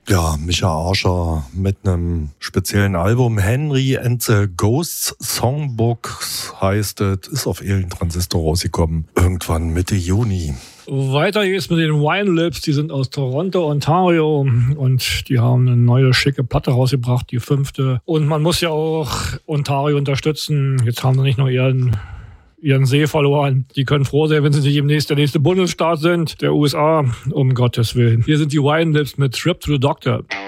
Ja, Micha Arscher mit einem speziellen Album. Henry and the Ghosts Songbooks heißt es, ist auf Alien Transistor rausgekommen. Irgendwann Mitte Juni. Weiter geht's mit den Wine Lips, die sind aus Toronto, Ontario und die haben eine neue schicke Platte rausgebracht, die 5. Und man muss ja auch Ontario unterstützen. Jetzt haben sie nicht nur ihren See verloren. Die können froh sein, wenn sie nicht der nächste Bundesstaat sind, der USA, um Gottes Willen. Hier sind die Wine Lips mit Trip to the Doctor.